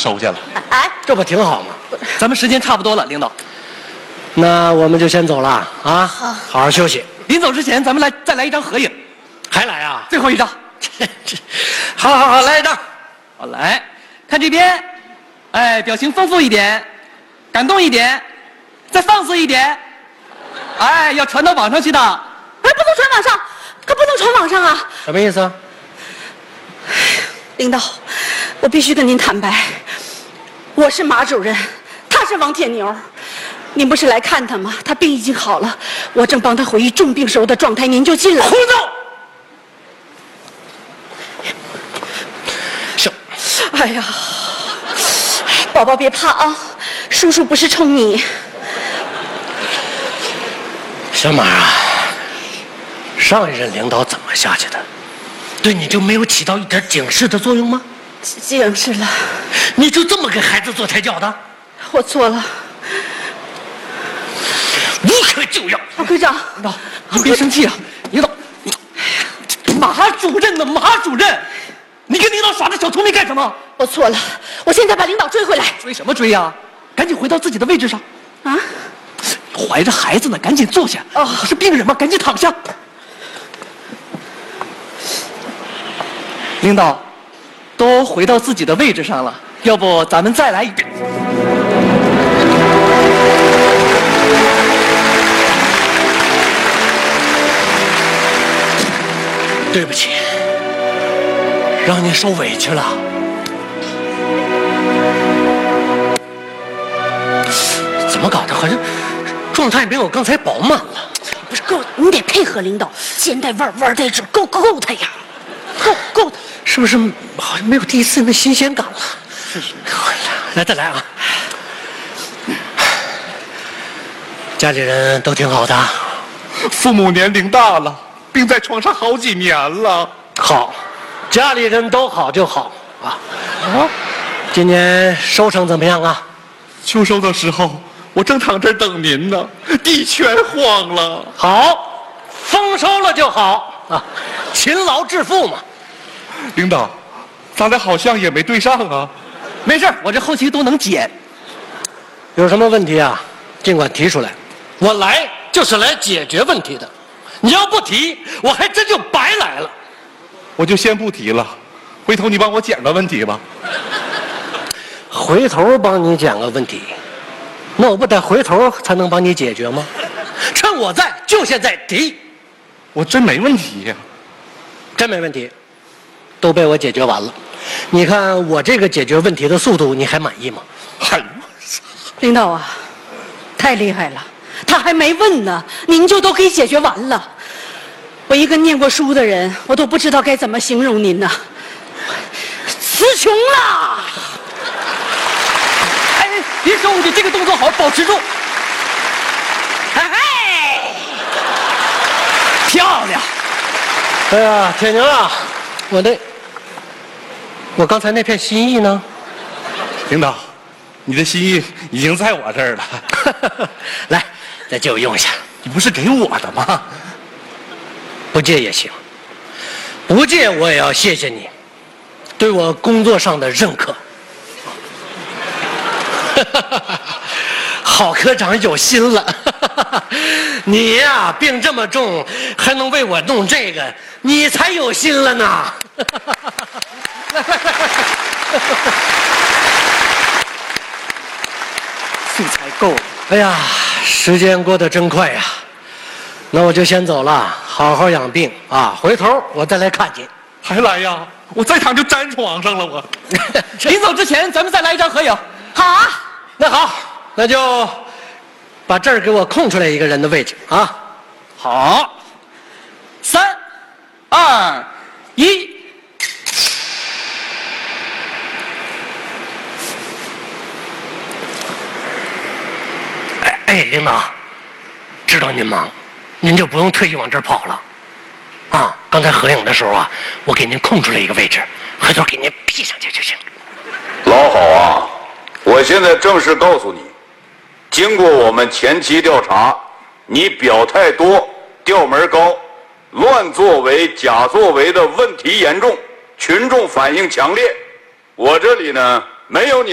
收下了。 哎， 这不挺好吗？ 咱们时间差不多了，领导。 那我们就先走了啊，好好休息。 临走之前，咱们再来一张合影， 还来啊？ 最后一张。 好，来一张。 好，来看这边，哎，表情丰富一点，感动一点，再放肆一点，哎，要传到网上去的。 哎，不能传网上，可不能传网上啊！ 什么意思啊？ 领导，我必须跟您坦白，我是马主任，他是王铁牛。您不是来看他吗？他病已经好了，我正帮他回忆重病时候的状态，您就进来。 胡闹！行， 哎呀，宝宝别怕啊，叔叔不是冲你。 小马啊，上一任领导怎么下去的？对你就没有起到一点警示的作用吗？ 警示了。 你就这么给孩子做胎教的？ 我错了。 无可救药。 科长， 领导，您别生气啊！领导，马主任呢？马主任，你跟领导耍这小聪明干什么？ 我错了，我现在把领导追回来。 追什么追呀？赶紧回到自己的位置上。 啊！ 怀着孩子呢，赶紧坐下。 哦， 是病人吗？赶紧躺下。领导，都回到自己的位置上了，要不咱们再来一遍？ 对不起，让你受委屈了。怎么搞的？好像状态没有刚才饱满了。 不是够，你得配合领导，肩带腕，腕带直，够他呀，够他。 是不是好像没有第一次那新鲜感了？是。来，再来啊！家里人都挺好的。 父母年龄大了，病在床上好几年了。 好，家里人都好就好啊。今年收成怎么样啊？ 秋收的时候，我正躺这儿等您呢，地全荒了。 好，丰收了就好啊，勤劳致富嘛。 领导，咱俩好像也没对上啊。 没事，我这后期都能剪。 有什么问题啊，尽管提出来，我来就是来解决问题的。你要不提，我还真就白来了。 我就先不提了，回头你帮我捡个问题吧。 回头帮你捡个问题，那我不得回头才能帮你解决吗？趁我在，就现在提。 我真没问题呀。 真没问题，都被我解决完了。你看我这个解决问题的速度，你还满意吗？ 哎呦， 领导啊，太厉害了，他还没问呢，您就都给解决完了。我一个念过书的人，我都不知道该怎么形容您呢。词穷了。 哎，别收回去，这个动作好，保持住。 哎， 漂亮。 哎呀，铁牛啊，我刚才那片心意呢？ 领导，你的心意已经在我这儿了。 来，再借我用一下。 你不是给我的吗？ 不借也行，不借我也要谢谢你对我工作上的认可。郝科长有心了。你呀，病这么重，还能为我弄这个，你才有心了呢。 素材够了。 哎呀，时间过得真快呀。那我就先走了，好好养病啊，回头我再来看你。 还来呀？我再躺就粘床上了。我临走之前，咱们再来一张合影。 好啊。 那好，那就把这儿给我空出来一个人的位置啊。 好，3、2、1。 哎，领导，知道您忙，您就不用特意往这儿跑了。啊，刚才合影的时候啊，我给您空出来一个位置，回头给您 P 上去就行。 老郝啊，我现在正式告诉你，经过我们前期调查，你表态多，调门高，乱作为、假作为的问题严重，群众反映强烈。我这里呢没有你